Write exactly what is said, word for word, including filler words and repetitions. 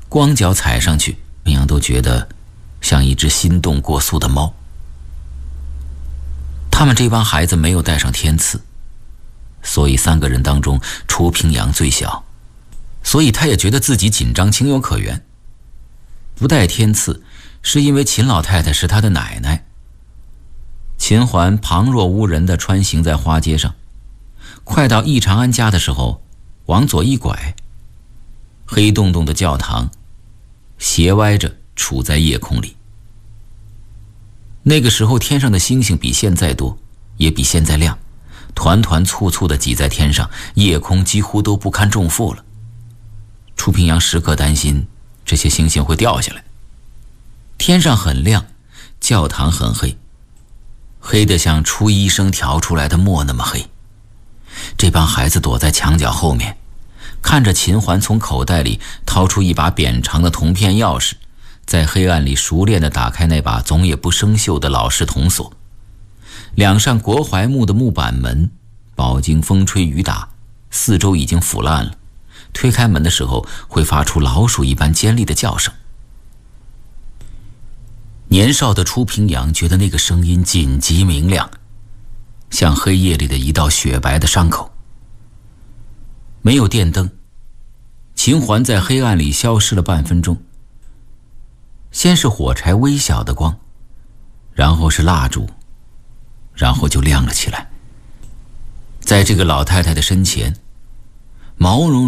光脚踩上去，明阳都觉得像一只心动过速的猫。他们这帮孩子没有带上天刺，所以三个人当中楚平阳最小，所以他也觉得自己紧张情有可原。不带天刺是因为秦老太太是他的奶奶。秦环旁若无人地穿行在花街上，快到易长安家的时候，往左一拐，黑洞洞的教堂斜歪着处在夜空里。那个时候天上的星星比现在多，也比现在亮，团团簇簇地挤在天上，夜空几乎都不堪重负了。楚平阳时刻担心这些星星会掉下来。天上很亮，教堂很黑，黑得像初一生调出来的墨那么黑。这帮孩子躲在墙角后面，看着秦环从口袋里掏出一把扁长的铜片钥匙，在黑暗里熟练地打开那把总也不生锈的老式铜锁。两扇国槐木的木板门，饱经风吹雨打，四周已经腐烂了，推开门的时候会发出老鼠一般尖利的叫声。年少的楚平阳觉得那个声音紧急明亮，像黑夜里的一道雪白的伤口。没有电灯，秦环在黑暗里消失了半分钟。先是火柴微小的光，然后是蜡烛，然后就亮了起来。在这个老太太的身前，毛茸